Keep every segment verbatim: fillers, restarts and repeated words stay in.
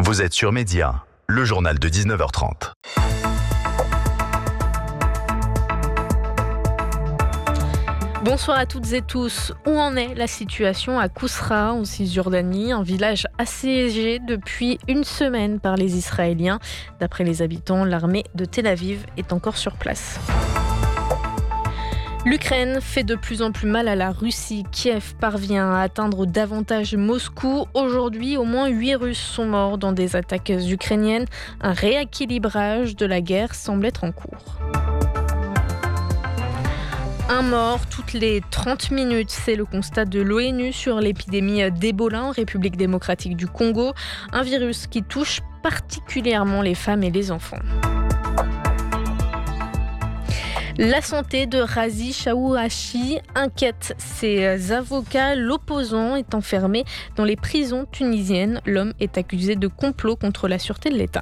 Vous êtes sur Média, le journal de dix-neuf heures trente. Bonsoir à toutes et tous. Où en est la situation à Kousra, en Cisjordanie, un village assiégé depuis une semaine par les Israéliens. D'après les habitants, l'armée de Tel Aviv est encore sur place. L'Ukraine fait de plus en plus mal à la Russie. Kiev parvient à atteindre davantage Moscou. Aujourd'hui, au moins huit Russes sont morts dans des attaques ukrainiennes. Un rééquilibrage de la guerre semble être en cours. Un mort toutes les trente minutes, c'est le constat de l'ONU sur l'épidémie d'Ebola en République démocratique du Congo, un virus qui touche particulièrement les femmes et les enfants. La santé de Razi Chaouachi inquiète ses avocats. L'opposant est enfermé dans les prisons tunisiennes. L'homme est accusé de complot contre la sûreté de l'État.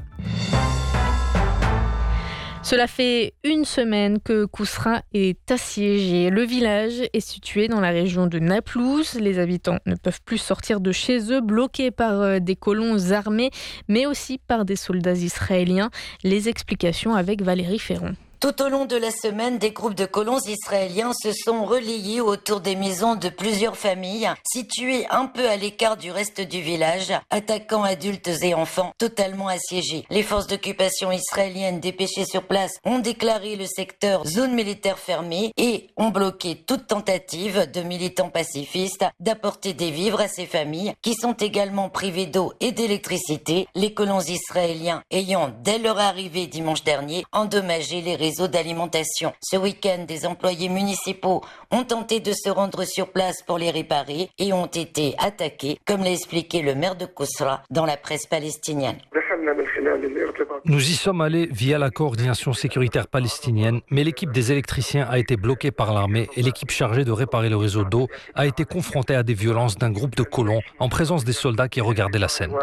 Cela fait une semaine que Kousra est assiégé. Le village est situé dans la région de Naplouse. Les habitants ne peuvent plus sortir de chez eux, bloqués par des colons armés, mais aussi par des soldats israéliens. Les explications avec Valérie Ferron. Tout au long de la semaine, des groupes de colons israéliens se sont relayés autour des maisons de plusieurs familles, situées un peu à l'écart du reste du village, attaquant adultes et enfants totalement assiégés. Les forces d'occupation israéliennes dépêchées sur place ont déclaré le secteur zone militaire fermée et ont bloqué toute tentative de militants pacifistes d'apporter des vivres à ces familles qui sont également privées d'eau et d'électricité, les colons israéliens ayant, dès leur arrivée dimanche dernier, endommagé les réseaux d'alimentation. Ce week-end, des employés municipaux ont tenté de se rendre sur place pour les réparer et ont été attaqués, comme l'a expliqué le maire de Kousra dans la presse palestinienne. Nous y sommes allés via la coordination sécuritaire palestinienne, mais l'équipe des électriciens a été bloquée par l'armée et l'équipe chargée de réparer le réseau d'eau a été confrontée à des violences d'un groupe de colons en présence des soldats qui regardaient la scène.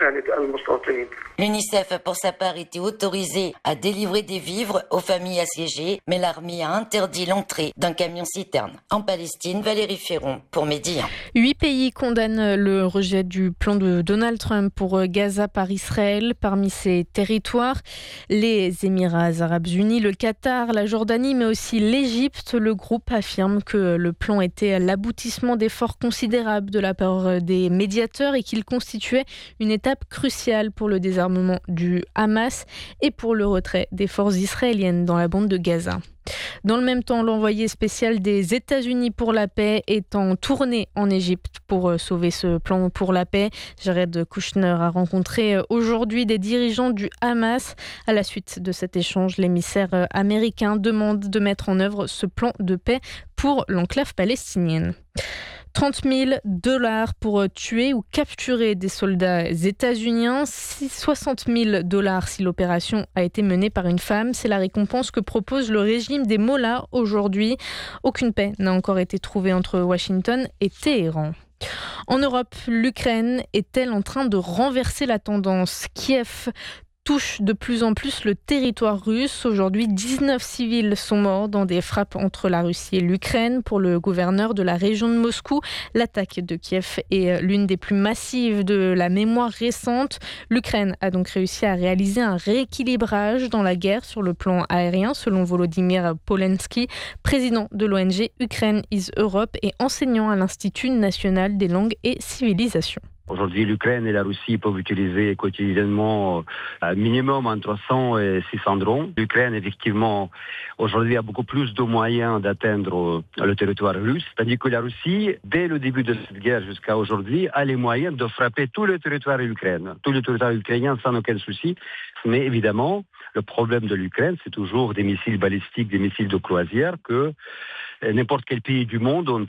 L'UNICEF, pour sa part, était autorisé à délivrer des vivres aux familles assiégées, mais l'armée a interdit l'entrée d'un camion-citerne. En Palestine, Valérie Ferron pour Média. Huit pays condamnent le rejet du plan de Donald Trump pour Gaza par Israël. Parmi ces territoires, les Émirats arabes unis, le Qatar, la Jordanie, mais aussi l'Égypte. Le groupe affirme que le plan était l'aboutissement d'efforts considérables de la part des médiateurs et qu'il constituait une étape cruciale pour le désarmement du Hamas et pour le retrait des forces israéliennes dans la bande de Gaza. Dans le même temps, l'envoyé spécial des États-Unis pour la paix est en tournée en Égypte pour sauver ce plan pour la paix. Jared Kushner a rencontré aujourd'hui des dirigeants du Hamas. À la suite de cet échange, l'émissaire américain demande de mettre en œuvre ce plan de paix pour l'enclave palestinienne. trente mille dollars pour tuer ou capturer des soldats états-uniens, soixante mille dollars si l'opération a été menée par une femme. C'est la récompense que propose le régime des Mollahs aujourd'hui. Aucune paix n'a encore été trouvée entre Washington et Téhéran. En Europe, l'Ukraine est-elle en train de renverser la tendance ? Kiev touche de plus en plus le territoire russe. Aujourd'hui, dix-neuf civils sont morts dans des frappes entre la Russie et l'Ukraine. Pour le gouverneur de la région de Moscou, l'attaque de Kiev est l'une des plus massives de la mémoire récente. L'Ukraine a donc réussi à réaliser un rééquilibrage dans la guerre sur le plan aérien, selon Volodymyr Polensky, président de l'O N G Ukraine is Europe et enseignant à l'Institut national des langues et civilisations. Aujourd'hui, l'Ukraine et la Russie peuvent utiliser quotidiennement un minimum entre trois cents et six cents drones. L'Ukraine, effectivement, aujourd'hui a beaucoup plus de moyens d'atteindre le territoire russe, tandis que la Russie, dès le début de cette guerre jusqu'à aujourd'hui, a les moyens de frapper tout le territoire ukrainien, tout le territoire ukrainien sans aucun souci. Mais évidemment, le problème de l'Ukraine, c'est toujours des missiles balistiques, des missiles de croisière que n'importe quel pays du monde ont